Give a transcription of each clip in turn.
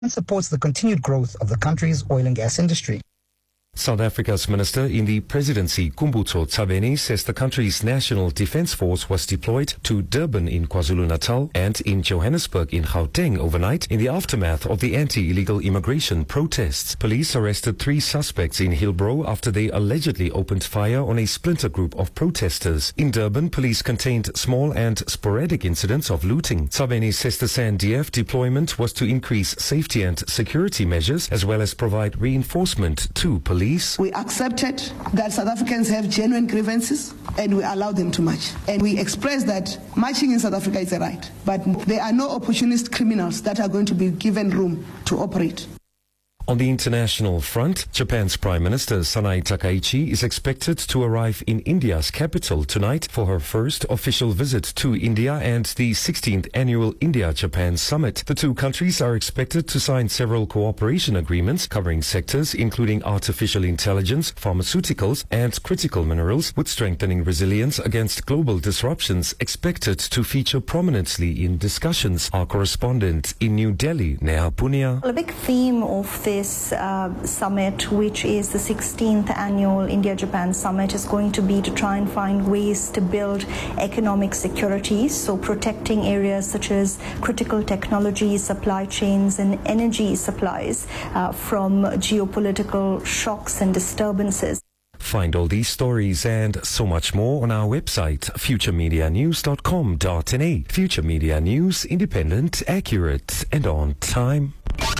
and supports the continued growth of the country's oil and gas industry. South Africa's minister in the presidency, Kumbutso Tshabeni, says the country's National Defence Force was deployed to Durban in KwaZulu-Natal and in Johannesburg in Gauteng overnight in the aftermath of the anti-illegal immigration protests. Police arrested 3 suspects in Hillbrow after they allegedly opened fire on a splinter group of protesters. In Durban, police contained small and sporadic incidents of looting. Tshabeni says the SANDF deployment was to increase safety and security measures as well as provide reinforcement to police. We accepted that South Africans have genuine grievances and we allow them to march. And we express that marching in South Africa is a right. But there are no opportunist criminals that are going to be given room to operate. On the international front, Japan's Prime Minister Sanae Takaichi is expected to arrive in India's capital tonight for her first official visit to India and the 16th annual India-Japan Summit. The two countries are expected to sign several cooperation agreements covering sectors including artificial intelligence, pharmaceuticals and critical minerals, with strengthening resilience against global disruptions expected to feature prominently in discussions. Our correspondent in New Delhi, Neha Punia. A big theme of this summit, which is the 16th annual India-Japan Summit, is going to be to try and find ways to build economic security, so protecting areas such as critical technology, supply chains and energy supplies from geopolitical shocks and disturbances. Find all these stories and so much more on our website, futuremedianews.com.na. Future Media News, independent, accurate and on time.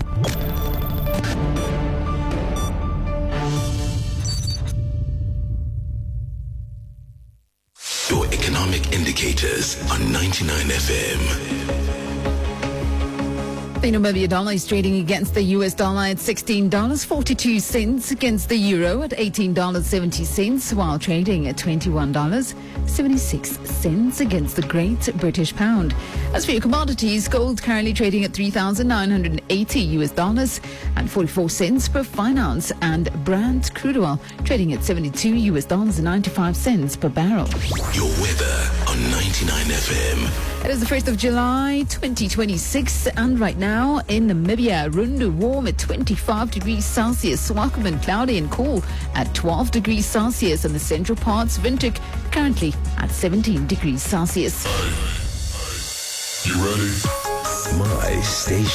Your economic indicators on 99 FM. The Namibia dollar is trading against the US dollar at $16.42, against the euro at $18.70, while trading at $21.76 against the Great British Pound. As for your commodities, gold currently trading at $3,980 and 44 cents per fine ounce, and Brent crude oil trading at $72.95 per barrel. Your weather on 99 FM. It is the 1st of July 2026, and right now in Namibia, Rundu warm at 25 degrees Celsius, Swakopmund cloudy and cool at 12 degrees Celsius, and the central parts Windhoek currently at 17 degrees Celsius. You ready? My station.